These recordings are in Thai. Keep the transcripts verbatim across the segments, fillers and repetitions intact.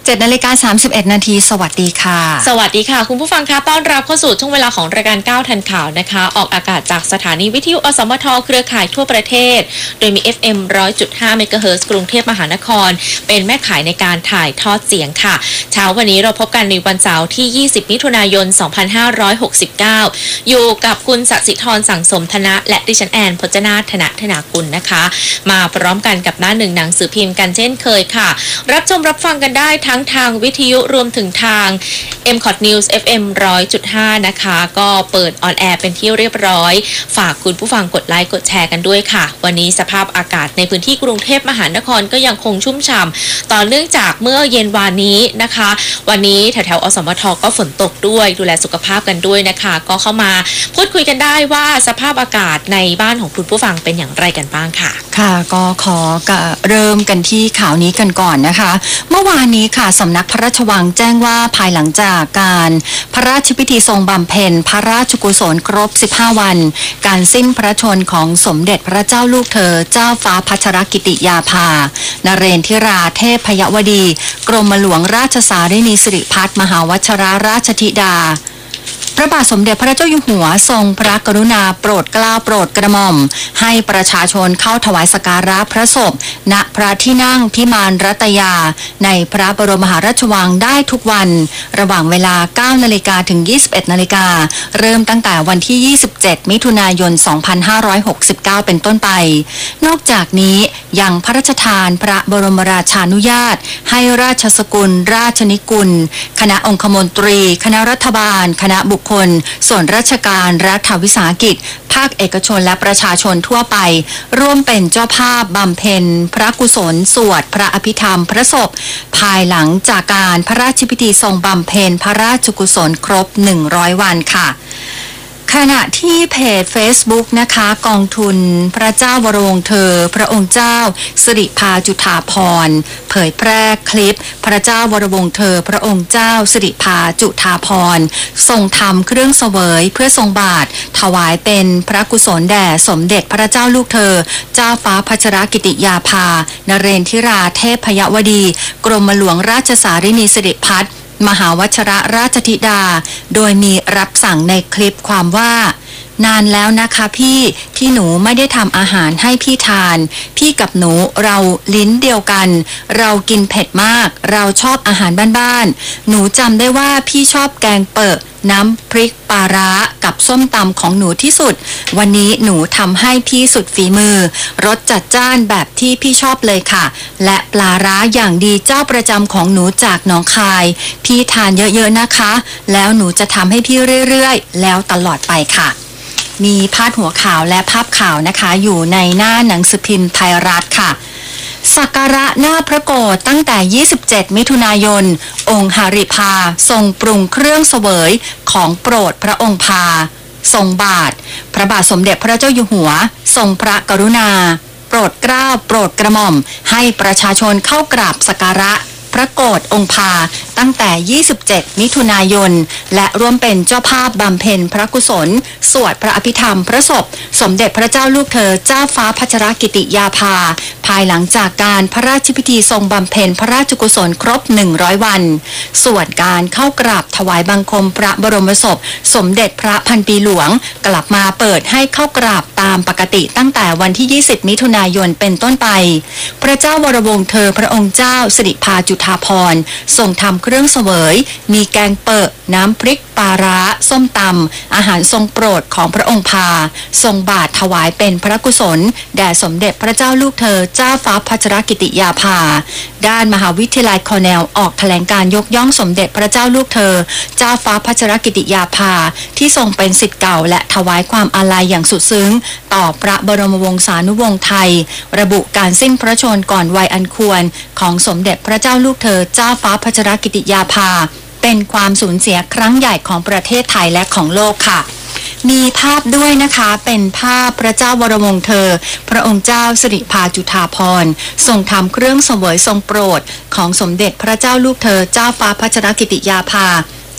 เจ็ดนาฬิกาสามสิบเอ็ดนาทีสวัสดีค่ะสวัสดีค่ะคุณผู้ฟังคะต้อนรับเข้าสู่ช่วงเวลาของรายการก้าวทันข่าวนะคะออกอากาศจากสถานีวิทยุอสมทเครือข่ายทั่วประเทศโดยมี เอฟ เอ็ม หนึ่งร้อยจุดห้า เมกะเฮิรตซ์ กรุงเทพมหานครเป็นแม่ข่ายในการถ่ายทอดเสียงค่ะเช้าวันนี้เราพบกันในวันเสาร์ที่ยี่สิบมิถุนายนสองพันห้าร้อยหกสิบเก้าอยู่กับคุณศศิธรสังสมธนะและดิฉันแอนพจนาธนะธนากุลนะคะมาพร้อมกันกับหน้าหนึ่งหนังสือพิมพ์กันเช่นเคยค่ะรับชมรับฟังกันได้ทั้งทางวิทยุรวมถึงทาง เอ็ม คอท News เอฟ เอ็ม หนึ่งร้อยจุดห้า นะคะก็เปิดออนแอร์เป็นที่เรียบร้อยฝากคุณผู้ฟังกดไลค์กดแชร์กันด้วยค่ะวันนี้สภาพอากาศในพื้นที่กรุงเทพมหานครก็ยังคงชุ่มฉ่ำต่อเนื่องจากเมื่อเย็นวานนี้นะคะวันนี้แถวๆอสมทก็ฝนตกด้วยดูแลสุขภาพกันด้วยนะคะก็เข้ามาพูดคุยกันได้ว่าสภาพอากาศในบ้านของคุณผู้ฟังเป็นอย่างไรกันบ้างค่ะค่ะก็ขอเริ่มกันที่ข่าวนี้กันก่อนนะคะเมื่อวานนี้ค่ะสำนักพระราชวังแจ้งว่าภายหลังจากการพระราชพิธีทรงบำเพ็ญพระราชกุศลครบสิบห้าวันการสิ้นพระชนของสมเด็จพระเจ้าลูกเธอเจ้าฟ้าพัชรกิติยาภานเรนทิราเทพยวดีกรมหลวงราชสารินีสิริพัฒน์มหาวชรราชธิดาพระบาทสมเด็จพระเจ้าอยู่หัวทรงพระกรุณาโปรดเกล้าโปรดกระหม่อมให้ประชาชนเข้าถวายสักการะพระศพณพระที่นั่งพิมานรัตยาในพระบรมมหาราชวังได้ทุกวันระหว่างเวลา เก้านาฬิกา ถึง ยี่สิบเอ็ดนาฬิกาเริ่มตั้งแต่วันที่ ยี่สิบเจ็ดมิถุนายนสองพันห้าร้อยหกสิบเก้าเป็นต้นไปนอกจากนี้ยังพระราชทานพระบรมราชานุญาตให้ราชสกุลราชนิกุลคณะองคมนตรีคณะรัฐบาลคณะบุคคลส่วนราชการรัฐวิสาหกิจภาคเอกชนและประชาชนทั่วไปร่วมเป็นเจ้าภาพบำเพ็ญพระกุศลสวดพระอภิธรรมพระศพภายหลังจากการพระราชพิธีทรงบำเพ็ญพระราชกุศลครบหนึ่งร้อยวันค่ะขณะที่เพจ Facebook นะคะกองทุนพระเจ้าวรวงเธอพระองค์เจ้าสิริภาจุฑาภรณ์เผยแพร่คลิปพระเจ้าวรวงเธอพระองค์เจ้าสิริภาจุฑาภรณ์ทรงทำเครื่องเสวยเพื่อทรงบาตรถวายเป็นพระกุศลแด่สมเด็จพระเจ้าลูกเธอเจ้าฟ้าพัชรกิติยาภานเรนทิราเทพยวดีกรมหลวงราชสารินีสิริพัฒน์มหาวชรราชธิดาโดยมีรับสั่งในคลิปความว่านานแล้วนะคะพี่ที่หนูไม่ได้ทำอาหารให้พี่ทานพี่กับหนูเราลิ้นเดียวกันเรากินเผ็ดมากเราชอบอาหารบ้านๆหนูจำได้ว่าพี่ชอบแกงเปิดน้ำพริกปลาร้ากับส้มตำของหนูที่สุดวันนี้หนูทำให้พี่สุดฝีมือรสจัดจ้านแบบที่พี่ชอบเลยค่ะและปลาร้าอย่างดีเจ้าประจำของหนูจากหนองคายพี่ทานเยอะๆนะคะแล้วหนูจะทำให้พี่เรื่อยๆแล้วตลอดไปค่ะมีพาดหัวข่าวและภาพข่าวนะคะอยู่ในหน้าหนังสือพิมพ์ไทยรัฐค่ะสักการะหน้าพระโกฐตั้งแต่ยี่สิบเจ็ดมิถุนายนองค์หฤภาทรงปรุงเครื่องเสวยของโปรดพระองค์พาทรงบาทพระบาทสมเด็จพระเจ้าอยู่หัวทรงพระกรุณาโปรดเกล้าโปรดกระหม่อมให้ประชาชนเข้ากราบสักการะพระโกฐองค์พาตั้งแต่ยี่สิบเจ็ดมิถุนายนและร่วมเป็นเจ้าภาพบำเพ็ญพระกุศลสวดพระอภิธรรมพระศพสมเด็จพระเจ้าลูกเธอเจ้าฟ้าพัชรกิติยาภาภายหลังจากการพระราชพิธีทรงบำเพ็ญพระราชกุศลครบหนึ่งร้อยวันส่วนการเข้ากราบถวายบังคมพระบรมศพสมเด็จพระพันปีหลวงกลับมาเปิดให้เข้ากราบตามปกติตั้งแต่วันที่ยี่สิบมิถุนายนเป็นต้นไปพระเจ้าวรวงศ์เธอพระองค์เจ้าสิริภาจุฑาภรณ์ทรงทำเครื่องเสวยมีแกงเปิดน้ำพริกปลาร้าส้มตำอาหารทรงโปรดของพระองค์พาทรงบาทถวายเป็นพระกุศลแด่สมเด็จพระเจ้าลูกเธอเจ้าฟ้าพัชรกิติยาภาด้านมหาวิทยาลัยคอร์เนลออกแถลงการยกย่องสมเด็จพระเจ้าลูกเธอเจ้าฟ้าพัชรกิติยาภาที่ทรงเป็นศิษย์เก่าและถวายความอาลัยอย่างสุดซึ้งต่อพระบรมวงศานุวงศ์ไทยระบุการสิ้นพระชนม์ก่อนวัยอันควรของสมเด็จพระเจ้าลูกเธอเจ้าฟ้าพัชรกิติยาภาเป็นความสูญเสียครั้งใหญ่ของประเทศไทยและของโลกค่ะมีภาพด้วยนะคะเป็นภาพพระเจ้าวรวงศ์เธอพระองค์เจ้าสิริภาจุฑาภรณ์ทรงทำเครื่องเสวยทรงโปรดของสมเด็จพระเจ้าลูกเธอเจ้าฟ้าพัชรกิติยาภา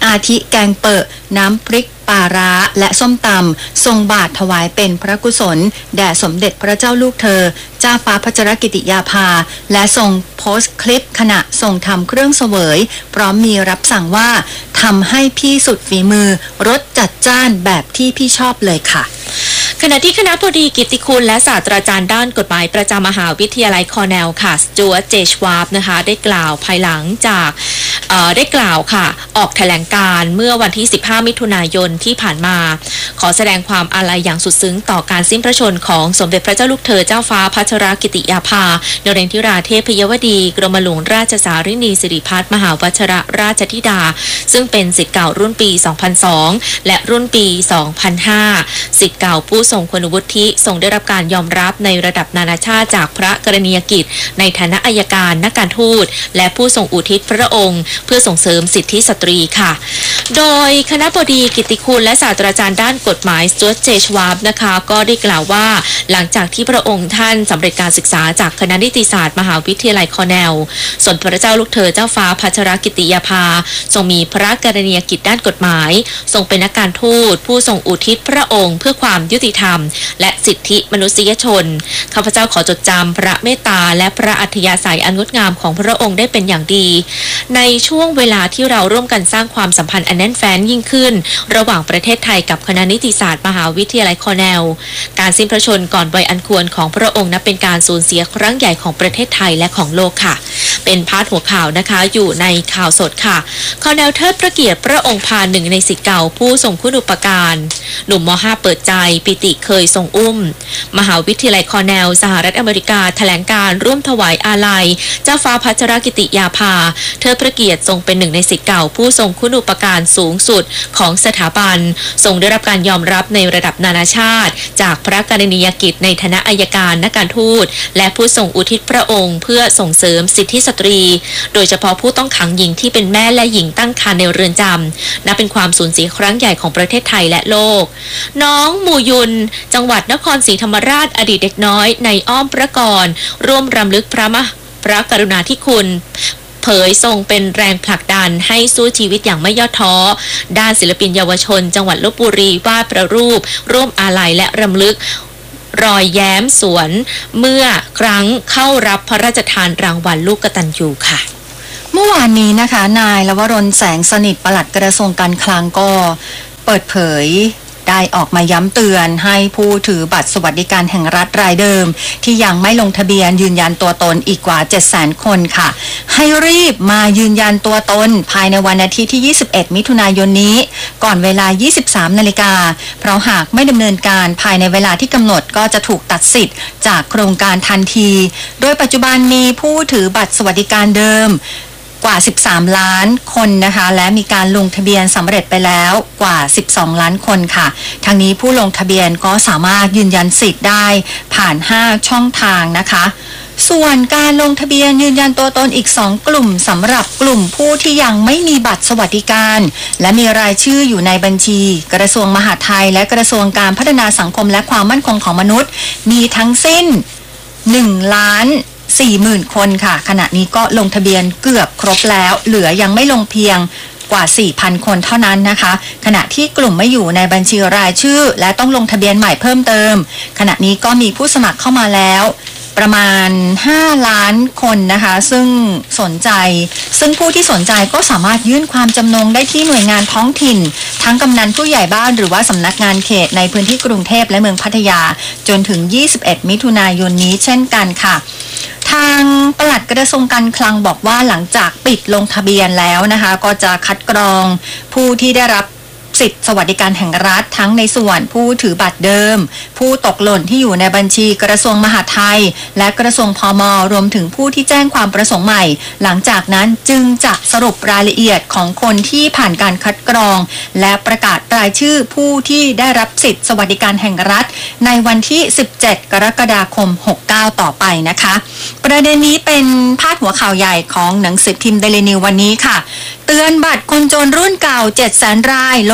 อาทิแกงเปอะน้ำพริกปลาร้าและส้มตำทรงบาทถวายเป็นพระกุศลแด่สมเด็จพระเจ้าลูกเธอเจ้าฟ้าพัชรกิติยาภาและทรงโพสต์คลิปขณะทรงทำเครื่องเสวยพร้อมมีรับสั่งว่าทำให้พี่สุดฝีมือรสจัดจ้านแบบที่พี่ชอบเลยค่ะขณะที่คณะบดีกิตติคุณและศาสตราจารย์ด้านกฎหมายประจำมหาวิทยาลัยคอร์เนลค่ะสจ๊วต เจ ชวาบนะคะได้กล่าวภายหลังจากได้กล่าวค่ะออกแถลงการเมื่อวันที่สิบห้ามิถุนายนที่ผ่านมาขอแสดงความอาลัยอย่างสุดซึ้งต่อการสิ้นพระชนของสมเด็จพระเจ้าลูกเธอเจ้าฟ้าพัชรกิติยาภานเรนทิราเทพยวดีกรมหลวงราชสารินีสิริพัฒน์มหาวชิรราชธิดาซึ่งเป็นศิษย์เก่ารุ่นปีสองพันสองและรุ่นปีสองพันห้าศิษย์เก่าผู้ทรงคุณวุฒิทรงได้รับการยอมรับในระดับนานาชาติจากพระกรณียกิจในฐานะอัยการนักการทูตและผู้ทรงอุทิศพระองค์เพื่อส่งเสริมสิทธิสตรีค่ะโดยคณะบดีกิตติคุณและศาสตราจารย์ด้านกฎหมายสจ๊วต เจ ชวาบนะคะก็ได้กล่าวว่าหลังจากที่พระองค์ท่านสำเร็จการศึกษาจากคณะนิติศาสตร์มหาวิทยาลัยคอร์เนลสมเด็จพระเจ้าลูกเธอเจ้าฟ้าพัชรกิติยาภาทรงมีพระกรณียกิจด้านกฎหมายทรงเป็นนักการทูตผู้ทรงอุทิศพระองค์เพื่อความยุติธรรมและสิทธิมนุษยชนข้าพเจ้าขอจดจำพระเมตตาและพระอัธยาศัยอันงดงามของพระองค์ได้เป็นอย่างดีในช่วงเวลาที่เราร่วมกันสร้างความสัมพันธ์อันแน่นแฟ้นยิ่งขึ้นระหว่างประเทศไทยกับคณะนิติศาสตร์มหาวิทยาลัยคอร์เนลการสิ้นพระชนก่อนวัยอันควรของพระองค์นับเป็นการสูญเสียครั้งใหญ่ของประเทศไทยและของโลกค่ะเป็นพาดหัวข่าวนะคะอยู่ในข่าวสดค่ะคอร์เนลเทิดพระเกียรติพระองค์พาหนึ่งในศิษย์เก่าผู้ทรงคุณูปการหนุ่มม.ห้า เปิดใจปิติเคยทรงอุ้มมหาวิทยาลัยคอร์เนลสหรัฐอเมริกาแถลงการร่วมถวายอาลัยเจ้าฟ้าพัชรกิติยาภาเทิดพระเกียรติทรงเป็นหนึ่งในศิษย์เก่าผู้ทรงคุณูปการสูงสุดของสถาบันทรงได้รับการยอมรับในระดับนานาชาติจากพระกรณียกิจในฐานะอัยการนักการทูตและผู้ทรงอุทิศพระองค์เพื่อส่งเสริมสิทธิสตรีโดยเฉพาะผู้ต้องขังหญิงที่เป็นแม่และหญิงตั้งครรภ์ในเรือนจำนับเป็นความสูญเสียครั้งใหญ่ของประเทศไทยและโลกน้องมูยุนจังหวัดนครศรีธรรมราชอดีตเด็กน้อยในอ้อมพระกรร่วมรำลึกพระมหาพระกรุณาธิคุณเผยทรงเป็นแรงผลักดันให้สู้ชีวิตอย่างไม่ย่อท้อด้านศิลปินเยาวชนจังหวัดลพบุรีวาดประรูปร่วมอาลัยและรำลึกรอยแย้มสวนเมื่อครั้งเข้ารับพระราชทานรางวัลลูกกตัญญูค่ะเมื่อวานนี้นะคะนายลวรนแสงสนิทปลัดกระทรวงการคลังก็เปิดเผยได้ออกมาย้ำเตือนให้ผู้ถือบัตรสวัสดิการแห่งรัฐรายเดิมที่ยังไม่ลงทะเบียนยืนยันตัวตนอีกกว่า เจ็ดแสน คนค่ะให้รีบมายืนยันตัวตนภายในวันอาทิตย์ที่ ยี่สิบเอ็ด มิถุนายนนี้ก่อนเวลา ยี่สิบสาม นาฬิกาเพราะหากไม่ดำเนินการภายในเวลาที่กำหนดก็จะถูกตัดสิทธิ์จากโครงการทันทีโดยปัจจุบันมีผู้ถือบัตรสวัสดิการเดิมกว่าสิบสามล้านคนนะคะและมีการลงทะเบียนสำเร็จไปแล้วกว่าสิบสองล้านคนค่ะทางนี้ผู้ลงทะเบียนก็สามารถยืนยันสิทธิ์ได้ผ่านห้าช่องทางนะคะส่วนการลงทะเบียนยืนยันตัวตนอีกสองกลุ่มสำหรับกลุ่มผู้ที่ยังไม่มีบัตรสวัสดิการและมีรายชื่ออยู่ในบัญชีกระทรวงมหาดไทยและกระทรวงการพัฒนาสังคมและความมั่นคงของมนุษย์มีทั้งสิ้นหนึ่งล้านสี่หมื่น คนค่ะขณะนี้ก็ลงทะเบียนเกือบครบแล้วเหลือยังไม่ลงเพียงกว่า สี่พัน คนเท่านั้นนะคะขณะที่กลุ่มไม่อยู่ในบัญชีรายชื่อและต้องลงทะเบียนใหม่เพิ่มเติมขณะนี้ก็มีผู้สมัครเข้ามาแล้วประมาณห้าล้านคนนะคะซึ่งสนใจซึ่งผู้ที่สนใจก็สามารถยื่นความจำนงได้ที่หน่วยงานท้องถิ่นทั้งกำนันผู้ใหญ่บ้านหรือว่าสำนักงานเขตในพื้นที่กรุงเทพและเมืองพัทยาจนถึงยี่สิบเอ็ดมิถุนายนนี้เช่นกันค่ะทางปลัดกระทรวงการคลังบอกว่าหลังจากปิดลงทะเบียนแล้วนะคะก็จะคัดกรองผู้ที่ได้รับสิทธิสวัสดิการแห่งรัฐทั้งในส่วนผู้ถือบัตรเดิมผู้ตกหล่นที่อยู่ในบัญชีกระทรวงมหาดไทยและกระทรวงพม.รวมถึงผู้ที่แจ้งความประสงค์ใหม่หลังจากนั้นจึงจะสรุปรายละเอียดของคนที่ผ่านการคัดกรองและประกาศรายชื่อผู้ที่ได้รับสิทธิสวัสดิการแห่งรัฐในวันที่สิบเจ็ดกรกฎาคมหกเก้าต่อไปนะคะประเด็นนี้เป็นพาดหัวข่าวใหญ่ของหนังสือพิมพ์เดลินิววันนี้ค่ะเตือนบัตรคนจนรุ่นเก่า เจ็ดแสน รายลง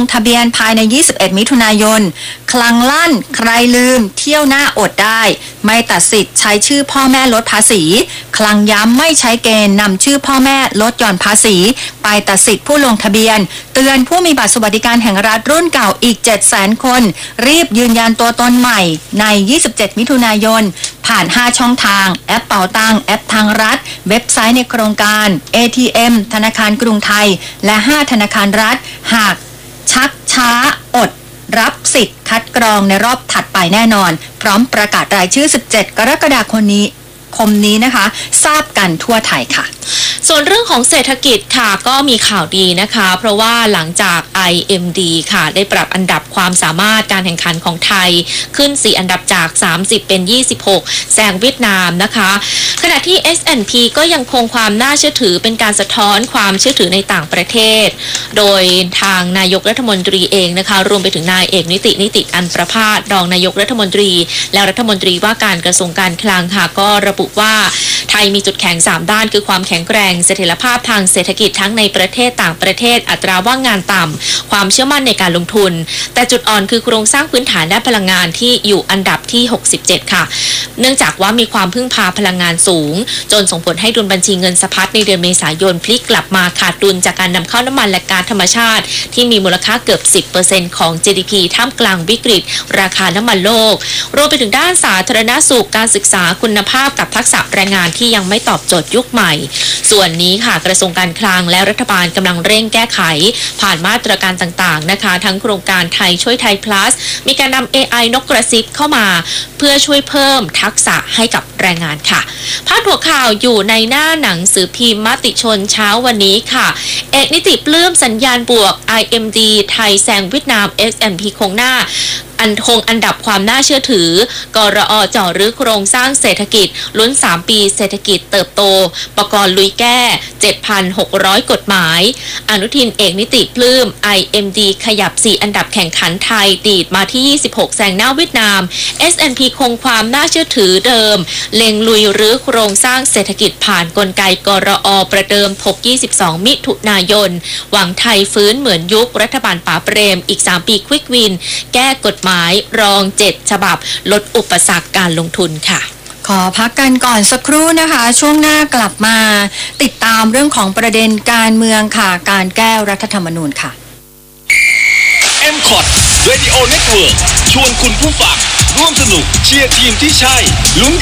งทะเบียนภายในยี่สิบเอ็ดมิถุนายนคลังลั่นใครลืมเที่ยวหน้าอดได้ไม่ตัดสิทธิ์ใช้ชื่อพ่อแม่ลดภาษีคลังย้ำไม่ใช้เกณฑ์นำชื่อพ่อแม่ลดหย่อนภาษีไปตัดสิทธิ์ผู้ลงทะเบียนเตือนผู้มีบัตรสวัสดิการแห่งรัฐรุ่นเก่าอีก เจ็ดแสน คนรีบยืนยันตัวตนใหม่ในยี่สิบเจ็ดมิถุนายนผ่านห้าช่องทางแอปเป๋าตังแอปทางรัฐเว็บไซต์ในโครงการ เอ ที เอ็ม ธนาคารกรุงไทยและห้าธนาคารรัฐหากชักช้าอดรับสิทธิ์คัดกรองในรอบถัดไปแน่นอนพร้อมประกาศรายชื่อสิบเจ็ดกรกฎาคมนี้คมนี้นะคะทราบกันทั่วไทยค่ะส่วนเรื่องของเศรษฐกิจค่ะก็มีข่าวดีนะคะเพราะว่าหลังจาก ไอ เอ็ม ดี ค่ะได้ปรับอันดับความสามารถการแข่งขันของไทยขึ้นสี่อันดับจากสามสิบเป็นยี่สิบหกแซงเวียดนามนะคะขณะที่ เอส แอนด์ พี ก็ยังคงความน่าเชื่อถือเป็นการสะท้อนความเชื่อถือในต่างประเทศโดยทางนายกรัฐมนตรีเองนะคะรวมไปถึงนายเอกนิตินิติอันประภาสรองนายกรัฐมนตรีและรัฐมนตรีว่าการกระทรวงการคลังค่ะก็ระบุว่าไทยมีจุดแข็งสามด้านคือความแข็งแกร่งเสถียรภาพทางเศรษฐกิจทั้งในประเทศต่างประเทศอัตราว่างงานต่ำความเชื่อมั่นในการลงทุนแต่จุดอ่อนคือโครงสร้างพื้นฐานด้านพลังงานที่อยู่อันดับที่หกสิบเจ็ดค่ะเนื่องจากว่ามีความพึ่งพาพลังงานสูงจนส่งผลให้ดุลบัญชีเงินสะพัดในเดือนเมษายนพลิกกลับมาขาดดุลจากการนำเข้าน้ำมันและก๊าซธรรมชาติที่มีมูลค่าเกือบ สิบเปอร์เซ็นต์ ของ จี ดี พี ท่ามกลางวิกฤตราคาน้ำมันโลกรวมไปถึงด้านสาธารณสุขการศึกษาคุณภาพกับทักษะแรงงานที่ยังไม่ตอบโจทย์ยุคใหม่ส่วนนี้ค่ะกระทรวงการคลังและรัฐบาลกำลังเร่งแก้ไขผ่านมาตรการต่างๆนะคะทั้งโครงการไทยช่วยไทย plus มีการนำ เอ ไอ นกกระซิบเข้ามาเพื่อช่วยเพิ่มทักษะให้กับแรงงานค่ะพาดหัวข่าวอยู่ในหน้าหนังสือพิมพ์มติชนเช้าวันนี้ค่ะเอกนิติปลื้มสัญญาณบวก ไอ เอ็ม ดี ไทยแซงเวียดนาม เอส แอนด์ พี คงหน้าอันคงอันดับความน่าเชื่อถือกรอจ่อรื้อโครงสร้างเศรษฐกิจลุ้นสามปีเศรษฐกิจเติบโตปกรณ์ลุยแก้ เจ็ดพันหกร้อย กฎหมายอนุทินเอกนิติปลื้ม ไอ เอ็ม ดี ขยับสี่อันดับแข่งขันไทยดีดมาที่ยี่สิบหกแซงหน้าเวียดนาม เอส แอนด์ พี คงความน่าเชื่อถือเดิมเล็งลุยรื้อโครงสร้างเศรษฐกิจผ่านกลไกกรอประเดิมถกยี่สิบสองมิถุนายนหวังไทยฟื้นเหมือนยุครัฐบาลป๋าเปรมอีกสามปีควิกวินแก้กฎหมายรองเจ็ดฉบับลดอุปสรรคการลงทุนค่ะขอพักกันก่อนสักครู่นะคะช่วงหน้ากลับมาติดตามเรื่องของประเด็นการเมืองค่ะการแก้รัฐธรรมนูญค่ะเอ็ม คอท Radio Network ชวนคุณผู้ฟังร่วมสนุกเชียร์ทีมที่ใช่ลุ้น